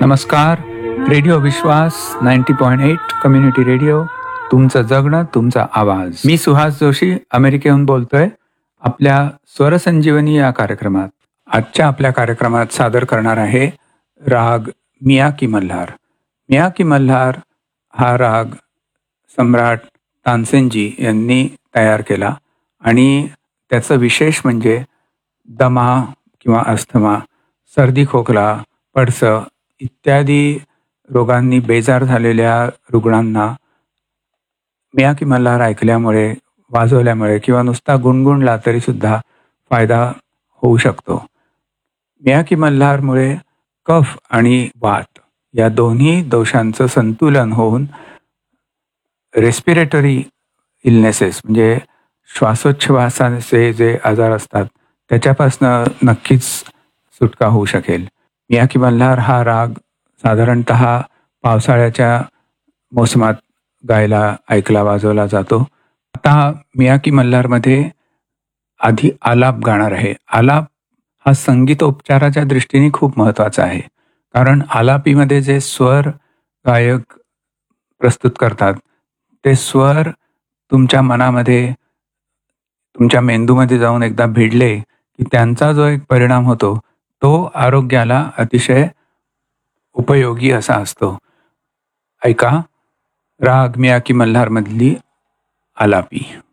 नमस्कार. रेडिओ विश्वास 90.8 community radio, तुमचं जगणं तुमचा आवाज. मी सुहास जोशी अमेरिकेहून बोलतोय. आपल्या स्वरसंजीवनी या कार्यक्रमात आजच्या आपल्या कार्यक्रमात सादर करणार आहे राग मियाकी मल्हार. मियाकी मल्हार हा राग सम्राट तानसेनजी यांनी तयार केला आणि त्याचं विशेष म्हणजे दमा किंवा अस्थमा, सर्दी खोकला, पडसं इत्यादी रोगांनी बेजार झालेल्या रुग्णांना मियाकी मल्हार ऐकल्यामुळे, वाजवल्यामुळे किंवा नुसता गुणगुणला तरीसुद्धा फायदा होऊ शकतो. मियाकी मल्हारमुळे कफ आणि वात या दोन्ही दोषांचं संतुलन होऊन रेस्पिरेटरी इलनेसेस म्हणजे श्वासोच्छवासाचे जे आजार असतात त्याच्यापासनं नक्कीच सुटका होऊ शकेल. मियाकी मल्हार हा राग साधारणतः पावसाळ्याच्या मोसमात गायला, ऐकला, वाजवला जातो. आता मियाकी मल्हारमध्ये आधी आलाप गाणार आहे. आलाप हा संगीतोपचाराच्या दृष्टीने खूप महत्त्वाचा आहे, कारण आलापीमध्ये जे स्वर गायक प्रस्तुत करतात ते स्वर तुमच्या मनामध्ये, तुमच्या मेंदूमध्ये जाऊन एकदा भिडले की त्यांचा जो एक परिणाम होतो तो आरोग्याला अतिशय उपयोगी असा असतो. ऐका राग मियाकी मल्हारमधली आलापी.